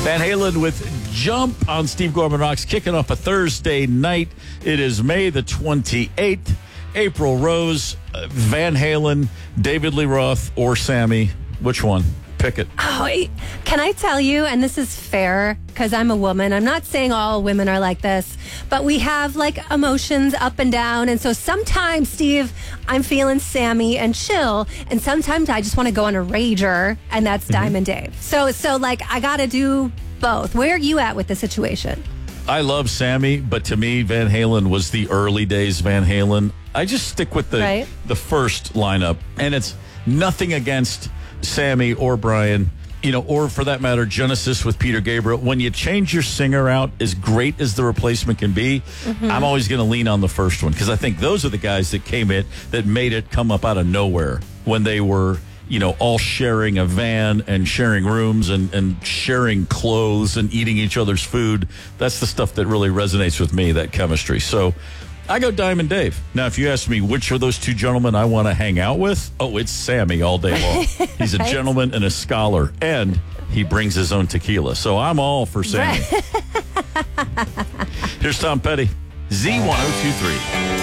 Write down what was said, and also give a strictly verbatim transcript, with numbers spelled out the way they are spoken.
Van Halen with Jump on Steve Gorman Rocks, kicking off a Thursday night. It is May the twenty-eighth. April Rose, uh, Van Halen, David Lee Roth, or Sammy. Which one? Pick it. Oh, can I tell you, and this is fair because I'm a woman. I'm not saying all women are like this, but we have like emotions up and down. And so sometimes, Steve, I'm feeling Sammy and chill. And sometimes I just want to go on a rager, and that's mm-hmm. Diamond Dave. So, so like, I got to do both. Where are you at with the situation? I love Sammy, but to me, Van Halen was the early days Van Halen. I just stick with the right. the first lineup, and it's nothing against Sammy or Brian, you know, or for that matter, Genesis with Peter Gabriel. When you change your singer out, as great as the replacement can be, mm-hmm. I'm always going to lean on the first one because I think those are the guys that came in that made it come up out of nowhere when they were, you know, all sharing a van and sharing rooms and, and sharing clothes and eating each other's food. That's the stuff that really resonates with me, that chemistry. So I go Diamond Dave. Now, if you ask me which of those two gentlemen I want to hang out with, oh, it's Sammy all day long. He's a right. gentleman and a scholar, and he brings his own tequila. So I'm all for Sammy. Right. Here's Tom Petty, Z ten twenty-three.